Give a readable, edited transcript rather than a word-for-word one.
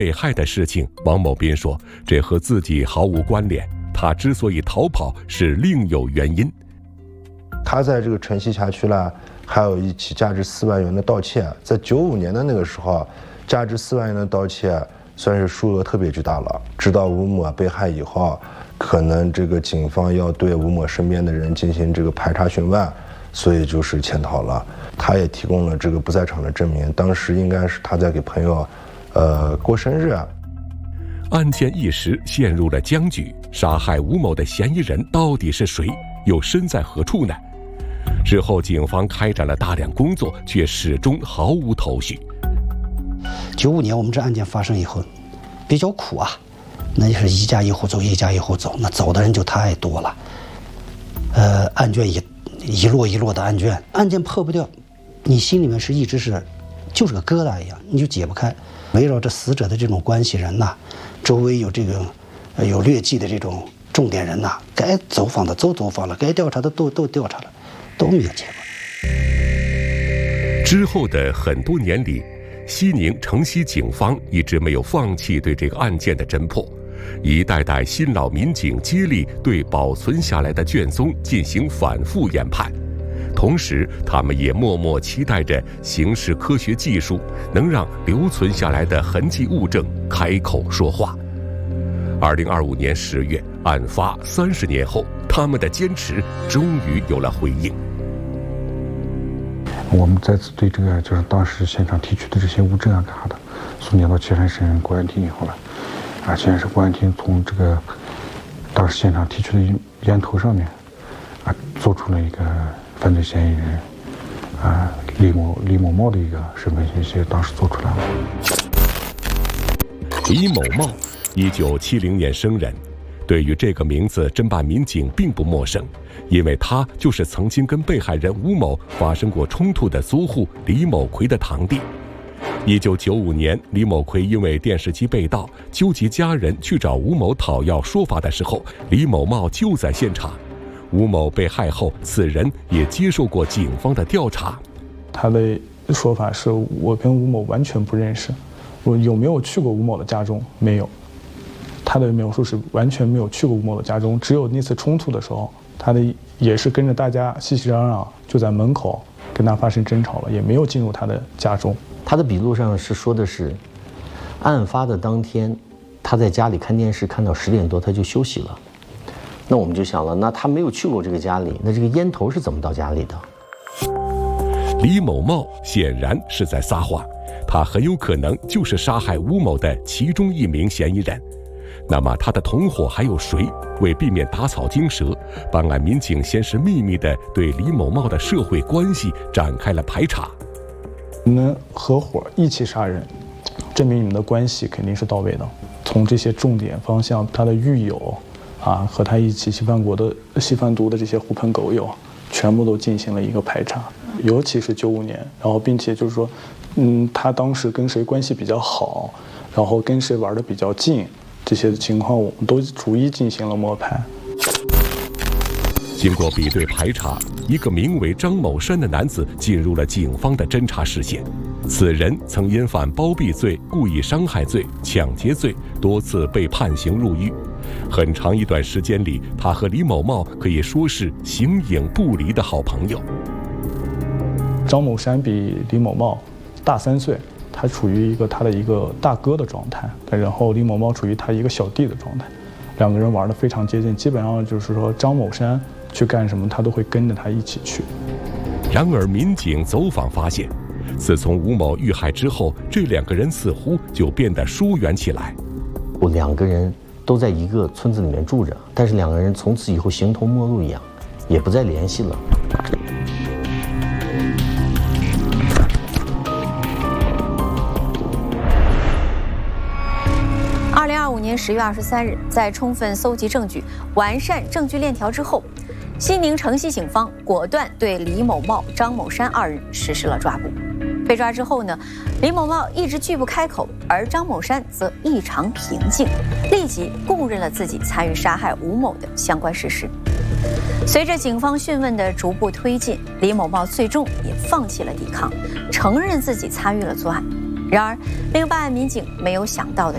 被害的事情，王某斌说，这和自己毫无关联，他之所以逃跑是另有原因。 他在这个城西辖区呢，还有一起价值4万元的盗窃，在95年的那个时候，价值4万元的盗窃算是数额特别巨大了。知道吴某被害以后，可能这个警方要对吴某身边的人进行这个排查询问，所以就是潜逃了。他也提供了这个不在场的证明，当时应该是他在给朋友过生日。 案件一时陷入了僵局，杀害吴某的嫌疑人到底是谁，又身在何处呢？之后警方开展了大量工作，却始终毫无头绪。 95年我们这案件发生以后比较苦啊，那就是一家一户走，一家一户走，那走的人就太多了。案卷一摞一摞的案卷，案件破不掉，你心里面是一直是就是个疙瘩一样，你就解不开。围绕着死者的这种关系人呐，周围有这个有劣迹的这种重点人呐，该走访的都走访了，该调查的都调查了，都没有结果。 之后的很多年里，西宁城西警方一直没有放弃对这个案件的侦破，一代代新老民警接力对保存下来的卷宗进行反复研判，同时他们也默默期待着刑事科学技术能让留存下来的痕迹物证开口说话。2025年10月，案发30年后，他们的坚持终于有了回应。 我们再次对这个就是当时现场提取的这些物证啊干啥的，送检到岐山市公安厅以后呢，岐山市公安厅从这个当时现场提取的烟头上面做出了一个犯罪嫌疑人李某茂的一个身份信息，当时做出来了。 李某茂，1970年生人。对于这个名字，侦办民警并不陌生，因为他就是曾经跟被害人吴某发生过冲突的租户李某奎的堂弟。1995年，李某奎因为电视机被盗，纠集家人去找吴某讨要说法的时候，李某茂就在现场。吴某被害后，此人也接受过警方的调查。 他的说法是，我跟吴某完全不认识，我有没有去过吴某的家中？没有。他的描述是完全没有去过吴某的家中，只有那次冲突的时候，他的也是跟着大家熙熙攘攘，就在门口跟他发生争吵了，也没有进入他的家中。 他的笔录上是说的是，案发的当天，他在家里看电视，看到10点多他就休息了。那我们就想了，那他没有去过这个家里，那这个烟头是怎么到家里的？ 李某茂显然是在撒谎，他很有可能就是杀害吴某的其中一名嫌疑人。那么他的同伙还有谁？为避免打草惊蛇，办案民警先是秘密地对李某茂的社会关系展开了排查。 你们合伙一起杀人，证明你们的关系肯定是到位的。从这些重点方向，他的狱友和他一起吸贩毒的这些狐朋狗友，全部都进行了一个排查。尤其是95年，然后并且就是说，他当时跟谁关系比较好，然后跟谁玩得比较近。这些情况我们都逐一进行了摸排。 经过比对排查，一个名为张某山的男子进入了警方的侦查视线。此人曾因犯包庇罪、故意伤害罪、抢劫罪多次被判刑入狱。很长一段时间里，他和李某茂可以说是形影不离的好朋友。 张某山比李某茂大3岁。他处于他的一个大哥的状态，然后李某茂处于他一个小弟的状态，两个人玩得非常接近，基本上就是说张某山去干什么，他都会跟着他一起去。 然而民警走访发现，自从吴某遇害之后，这两个人似乎就变得疏远起来。 两个人都在一个村子里面住着，但是两个人从此以后形同陌路一样，也不再联系了。 2025年10月23日，在充分搜集证据、完善证据链条之后，西宁城西警方果断对李某茂、张某山2人实施了抓捕。被抓之后呢，李某茂一直拒不开口，而张某山则异常平静，立即供认了自己参与杀害吴某的相关事实。随着警方讯问的逐步推进，李某茂最终也放弃了抵抗，承认自己参与了作案。然而，令办案民警没有想到的